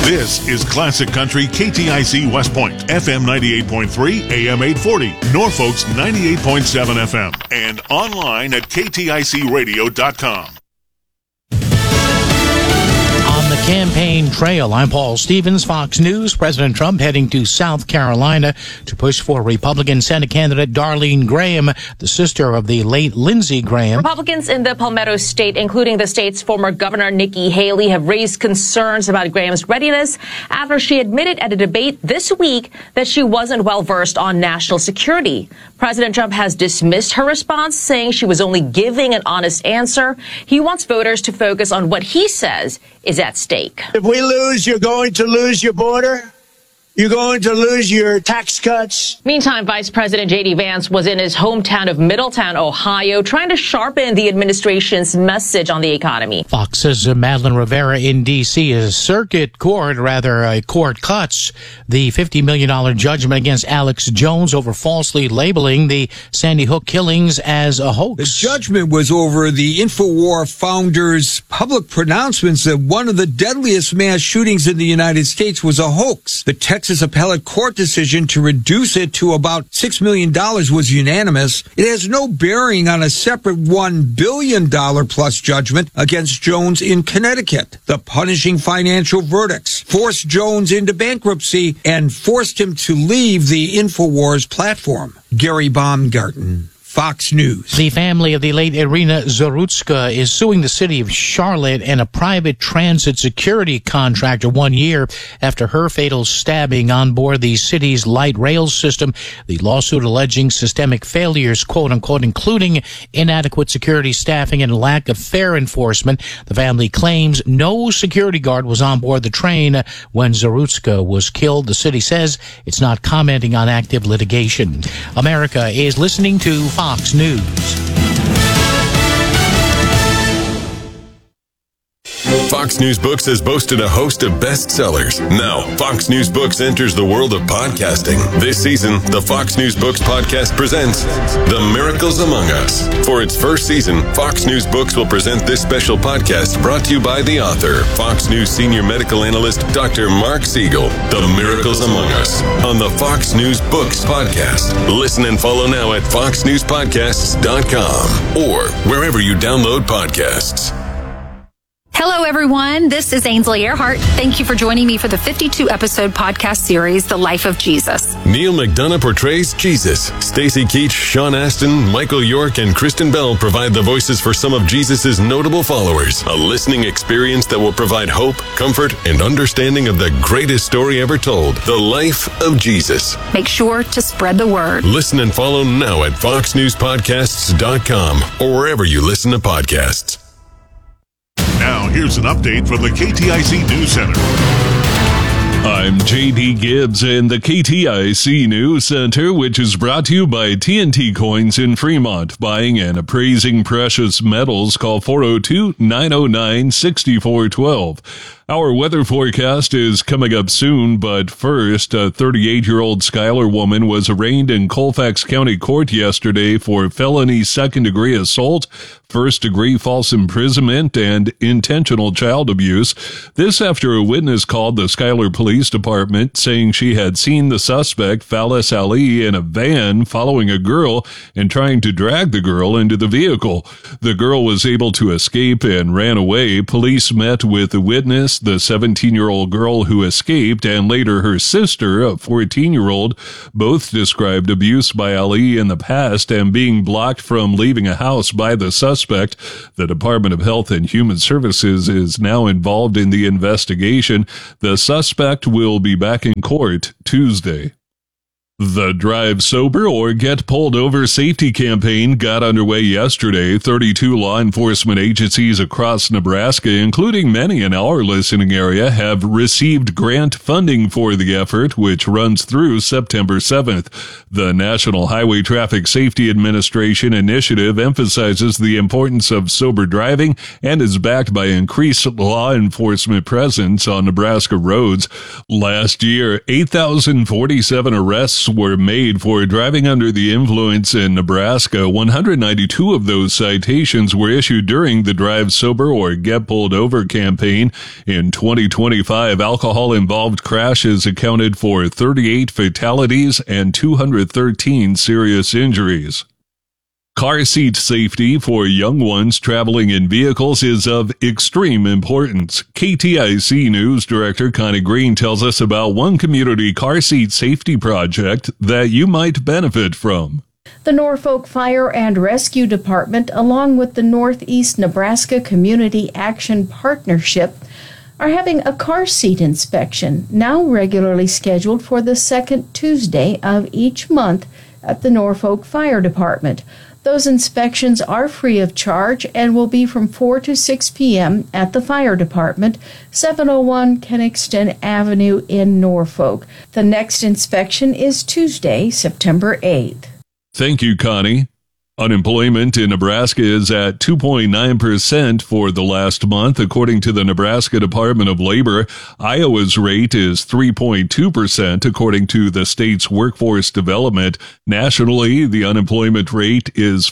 This is Classic Country KTIC West Point, FM 98.3, AM 840, Norfolk's 98.7 FM, and online at kticradio.com. On the campaign trail, I'm Paul Stevens, Fox News. President Trump heading to South Carolina to push for Republican Senate candidate Darlene Graham, the sister of the late Lindsey Graham. Republicans in the Palmetto State, including the state's former governor Nikki Haley, have raised concerns about Graham's readiness after she admitted at a debate this week that she wasn't well versed on national security. President Trump has dismissed her response, saying she was only giving an honest answer. He wants voters to focus on what he says is at stake. If we lose, you're going to lose your border. You're going to lose your tax cuts. Meantime, Vice President J.D. Vance was in his hometown of Middletown, Ohio, trying to sharpen the administration's message on the economy. Fox's Madeline Rivera in D.C. A court cuts the $50 million judgment against Alex Jones over falsely labeling the Sandy Hook killings as a hoax. The judgment was over the InfoWar founder's public pronouncements that one of the deadliest mass shootings in the United States was a hoax. The Texas appellate court decision to reduce it to about $6 million was unanimous. It has no bearing on a separate $1 billion plus judgment against Jones in Connecticut. The punishing financial verdicts forced Jones into bankruptcy and forced him to leave the InfoWars platform. Gary Baumgarten, Fox News. The family of the late Irina Zarutska is suing the city of Charlotte and a private transit security contractor 1 year after her fatal stabbing on board the city's light rail system. The lawsuit alleging systemic failures, quote unquote, including inadequate security staffing and lack of fare enforcement. The family claims no security guard was on board the train when Zarutska was killed. The city says it's not commenting on active litigation. America is listening to Fox News. Fox News Books has boasted a host of bestsellers. Now, Fox News Books enters the world of podcasting. This season, the Fox News Books podcast presents The Miracles Among Us. For its first season, Fox News Books will present this special podcast brought to you by the author, Fox News senior medical analyst, Dr. Mark Siegel. The Miracles Among Us on the Fox News Books podcast. Listen and follow now at foxnewspodcasts.com or wherever you download podcasts. Hello, everyone. This is Ainsley Earhart. Thank you for joining me for the 52-episode podcast series, The Life of Jesus. Neil McDonough portrays Jesus. Stacy Keach, Sean Astin, Michael York, and Kristen Bell provide the voices for some of Jesus' notable followers. A listening experience that will provide hope, comfort, and understanding of the greatest story ever told, The Life of Jesus. Make sure to spread the word. Listen and follow now at foxnewspodcasts.com or wherever you listen to podcasts. Now, here's an update from the KTIC News Center. I'm J.D. Gibbs in the KTIC News Center, which is brought to you by TNT Coins in Fremont. Buying and appraising precious metals, call 402-909-6412. Our weather forecast is coming up soon, but first, a 38-year-old Schuyler woman was arraigned in Colfax County Court yesterday for felony second-degree assault, first-degree false imprisonment, and intentional child abuse. This after a witness called the Schuyler Police Department saying she had seen the suspect, Fallis Ali, in a van following a girl and trying to drag the girl into the vehicle. The girl was able to escape and ran away. Police met with the witness, the 17-year-old girl who escaped, and later her sister, a 14-year-old. Both described abuse by Ali in the past and being blocked from leaving a house by the suspect. The Department of Health and Human Services is now involved in the investigation. The suspect will be back in court Tuesday. The Drive Sober or Get Pulled Over safety campaign got underway yesterday. 32 law enforcement agencies across Nebraska, including many in our listening area, have received grant funding for the effort, which runs through September 7th. The National Highway Traffic Safety Administration initiative emphasizes the importance of sober driving and is backed by increased law enforcement presence on Nebraska roads. Last year, 8,047 arrests arrests were made for driving under the influence in Nebraska. 192 of those citations were issued during the Drive Sober or Get Pulled Over campaign. In 2025, alcohol-involved crashes accounted for 38 fatalities and 213 serious injuries. Car seat safety for young ones traveling in vehicles is of extreme importance. KTIC News Director Connie Green tells us about one community car seat safety project that you might benefit from. The Norfolk Fire and Rescue Department, along with the Northeast Nebraska Community Action Partnership, are having a car seat inspection, now regularly scheduled for the second Tuesday of each month at the Norfolk Fire Department. Those inspections are free of charge and will be from 4 to 6 p.m. at the Fire Department, 701 Kenningston Avenue in Norfolk. The next inspection is Tuesday, September 8th. Thank you, Connie. Unemployment in Nebraska is at 2.9% for the last month, according to the Nebraska Department of Labor. Iowa's rate is 3.2%, according to the state's workforce development. Nationally, the unemployment rate is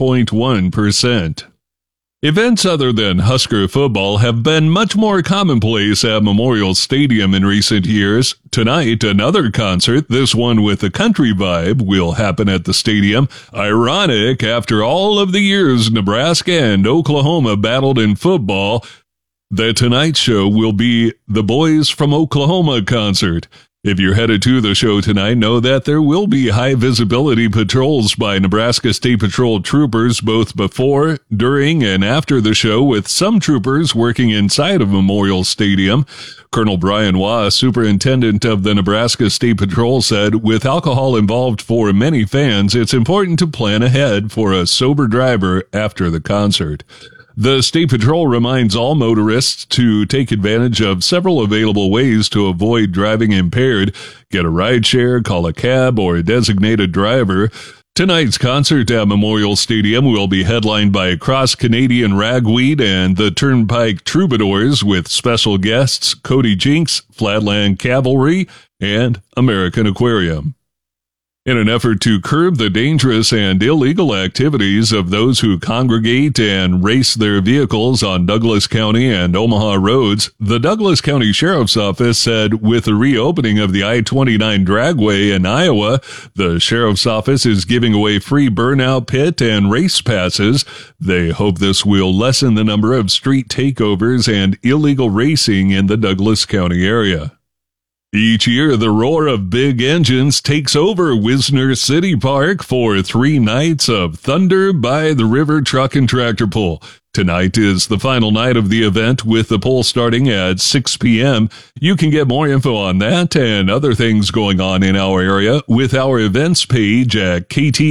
4.1%. Events other than Husker football have been much more commonplace at Memorial Stadium in recent years. Tonight, another concert, this one with a country vibe, will happen at the stadium. Ironic, after all of the years Nebraska and Oklahoma battled in football, the Tonight Show will be the Boys from Oklahoma concert. If you're headed to the show tonight, know that there will be high-visibility patrols by Nebraska State Patrol troopers both before, during, and after the show, with some troopers working inside of Memorial Stadium. Colonel Brian Waugh, superintendent of the Nebraska State Patrol, said, "With alcohol involved for many fans, it's important to plan ahead for a sober driver after the concert." The State Patrol reminds all motorists to take advantage of several available ways to avoid driving impaired. Get a rideshare, call a cab, or designate a driver. Tonight's concert at Memorial Stadium will be headlined by Cross-Canadian Ragweed and the Turnpike Troubadours, with special guests Cody Jinks, Flatland Cavalry, and American Aquarium. In an effort to curb the dangerous and illegal activities of those who congregate and race their vehicles on Douglas County and Omaha roads, the Douglas County Sheriff's Office said with the reopening of the I-29 dragway in Iowa, the Sheriff's Office is giving away free burnout pit and race passes. They hope this will lessen the number of street takeovers and illegal racing in the Douglas County area. Each year, the roar of big engines takes over Wisner City Park for 3 nights of Thunder by the River Truck and Tractor Pull. Tonight is the final night of the event, with the pull starting at 6 p.m. You can get more info on that and other things going on in our area with our events page at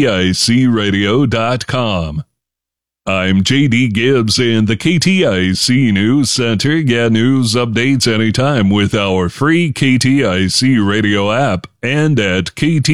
kticradio.com. I'm J.D. Gibbs in the KTIC News Center. Get news updates anytime with our free KTIC radio app and at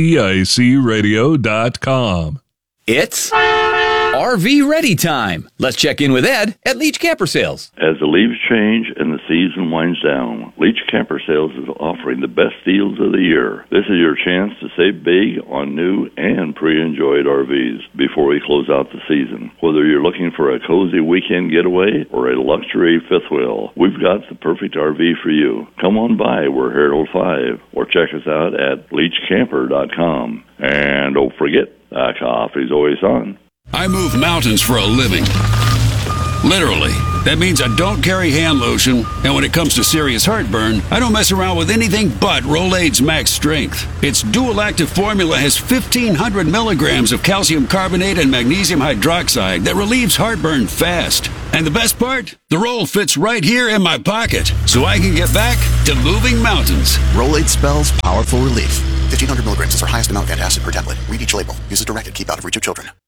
kticradio.com. It's RV Ready time. Let's check in with Ed at Leach Camper Sales. As the leaves change and the season winds down, Leach Camper Sales is offering the best deals of the year. This is your chance to save big on new and pre-enjoyed RVs before we close out the season. Whether you're looking for a cozy weekend getaway or a luxury fifth wheel, we've got the perfect RV for you. Come on by, we're Herald 5, or check us out at leachcamper.com. And don't forget, coffee's always on. I move mountains for a living. Literally. That means I don't carry hand lotion, and when it comes to serious heartburn, I don't mess around with anything but Rolaids Max Strength. Its dual-active formula has 1,500 milligrams of calcium carbonate and magnesium hydroxide that relieves heartburn fast. And the best part? The roll fits right here in my pocket, so I can get back to moving mountains. Rolaids spells powerful relief. 1,500 milligrams is our highest amount of antacid per tablet. Read each label. Use as directed. Keep out of reach of children.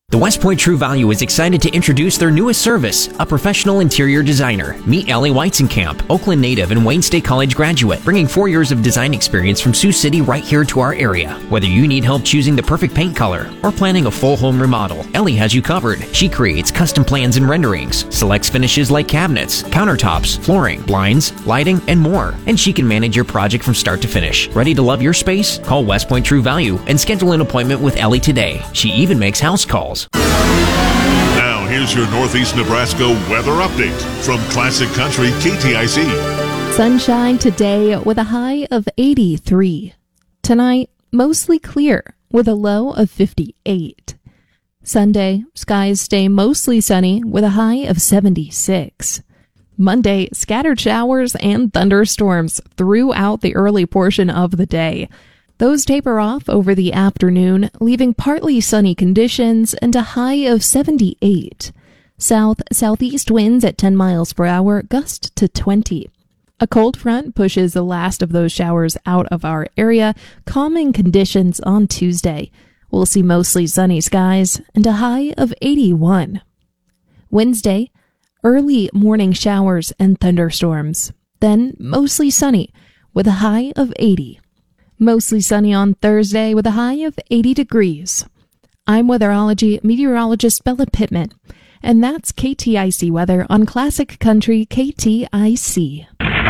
The West Point True Value is excited to introduce their newest service, a professional interior designer. Meet Ellie Weizenkamp, Oakland native and Wayne State College graduate, bringing 4 years of design experience from Sioux City right here to our area. Whether you need help choosing the perfect paint color or planning a full home remodel, Ellie has you covered. She creates custom plans and renderings, selects finishes like cabinets, countertops, flooring, blinds, lighting, and more. And she can manage your project from start to finish. Ready to love your space? Call West Point True Value and schedule an appointment with Ellie today. She even makes house calls. Now, here's your Northeast Nebraska weather update from Classic Country KTIC. Sunshine today with a high of 83. Tonight, mostly clear with a low of 58. Sunday, skies stay mostly sunny with a high of 76. Monday, scattered showers and thunderstorms throughout the early portion of the day. Those taper off over the afternoon, leaving partly sunny conditions and a high of 78. South-southeast winds at 10 miles per hour, gust to 20. A cold front pushes the last of those showers out of our area, calming conditions on Tuesday. We'll see mostly sunny skies and a high of 81. Wednesday, early morning showers and thunderstorms. Then mostly sunny with a high of 80. Mostly sunny on Thursday with a high of 80 degrees. I'm weatherology meteorologist Bella Pittman, and that's KTIC weather on Classic Country KTIC.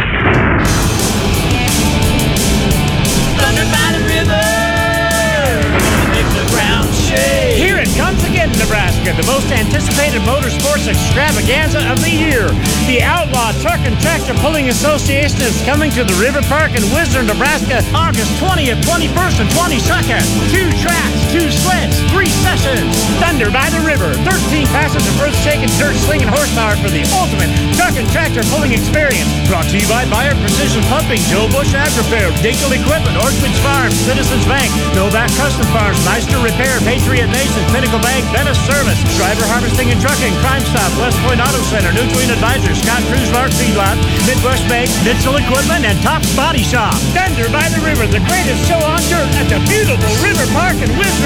Thunder by the river, make the ground shake. Here it comes again, Nebraska, the most anticipated motorsports extravaganza of the year. The Outlaw Truck and Tractor Pulling Association is coming to the River Park in Whistler, Nebraska, August 20th, 21st, and 22nd. 2 tracks, 2 sleds, 3 sessions. Thunder by the River, 13 passenger earth-shaking, dirt-slinging horsepower for the ultimate truck and tractor pulling experience. Brought to you by Bayer Precision Pumping, Joe Bush Ag Repair, Dinkel Equipment, Orchard's Farm, Citizens Bank, Novak Custom Farms, Meister Repair, Patriot Mason, Pinnacle Bank, Venice Service, Driver Harvesting and Trucking, Crime Stop, West Point Auto Center, Nutrient Advisors, Scott Cruz Lark Feedlot, Midwest Bank, Mitchell Equipment, and Tops Body Shop. Thunder by the River, the greatest show on dirt at the beautiful River Park in Whistler.